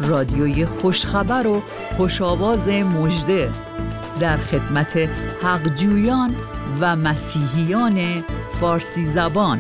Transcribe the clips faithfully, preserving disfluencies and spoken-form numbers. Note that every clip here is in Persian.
رادیوی خوشخبر و خوشآواز مژده در خدمت حقجویان و مسیحیان فارسی زبان.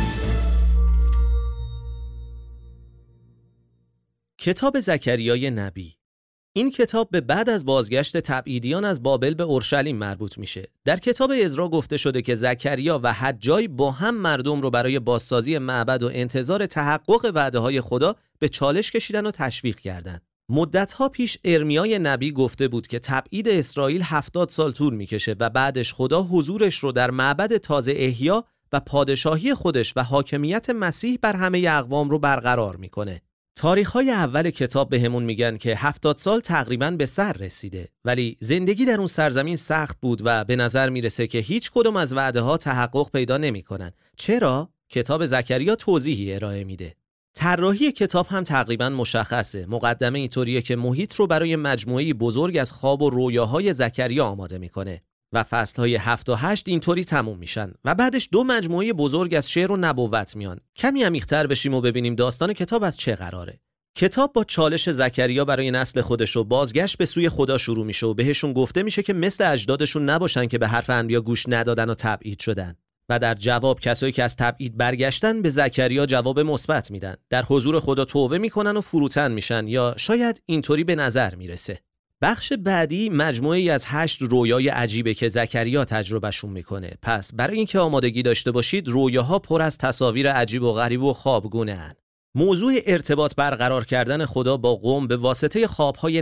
کتاب زکریای نبی. این کتاب به بعد از بازگشت تبعیدیان از بابل به اورشلیم مربوط میشه. در کتاب عزرا گفته شده که زکریا و حجای با هم مردم رو برای بازسازی معبد و انتظار تحقق وعده‌های خدا به چالش کشیدن و تشویق کردند. مدت‌ها پیش ارمیای نبی گفته بود که تبعید اسرائیل هفتاد سال طول میکشه و بعدش خدا حضورش رو در معبد تازه احیا و پادشاهی خودش و حاکمیت مسیح بر همه اقوام رو برقرار میکنه. تاریخ‌های اول کتاب بهمون میگن که هفتاد سال تقریباً به سر رسیده، ولی زندگی در اون سرزمین سخت بود و به نظر میرسه که هیچ کدوم از وعده‌ها تحقق پیدا نمی‌کنن. چرا؟ کتاب زکریا توضیحی ارائه میده. طراحی کتاب هم تقریباً مشخصه. مقدمه اینطوریه که محیط رو برای مجموعه‌ای بزرگ از خواب و رویاهای زکریا آماده میکنه و فصل‌های هفت و هشت اینطوری تموم میشن و بعدش دو مجموعه بزرگ از شعر و نبوت میان. کمی عمیق‌تر بشیم و ببینیم داستان کتاب از چه قراره. کتاب با چالش زکریا برای نسل خودش و بازگشت به سوی خدا شروع میشه و بهشون گفته میشه که مثل اجدادشون نباشن که به حرف انبیا گوش ندادن و تبعید شدن. و در جواب کسایی که از تبعید برگشتن به زکریا جواب مثبت میدن. در حضور خدا توبه میکنن و فروتن میشن، یا شاید اینطوری به نظر میرسه. بخش بعدی مجموعه‌ای از هشت رویای عجیبه که زکریا تجربهشون میکنه. پس برای اینکه آمادگی داشته باشید، رویاها پر از تصاویر عجیب و غریب و خوابگونه هن. موضوع ارتباط برقرار کردن خدا با قوم به واسطه خوابهای